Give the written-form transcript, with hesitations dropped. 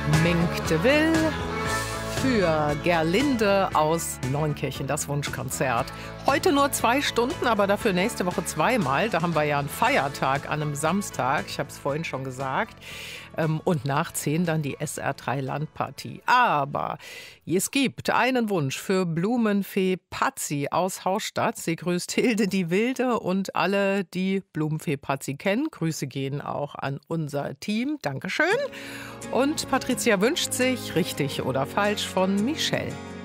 Mink de Will für Gerlinde aus Neunkirchen, das Wunschkonzert. Heute nur 2 Stunden, aber dafür nächste Woche zweimal. Da haben wir ja einen Feiertag an einem Samstag, ich habe es vorhin schon gesagt. Und nach 10 dann die SR3 Landpartie. Aber es gibt einen Wunsch für Blumenfee Patzi aus Hausstadt. Sie grüßt Hilde die Wilde und alle, die Blumenfee Patzi kennen. Grüße gehen auch an unser Team. Dankeschön. Und Patricia wünscht sich, richtig oder falsch, von Michelle.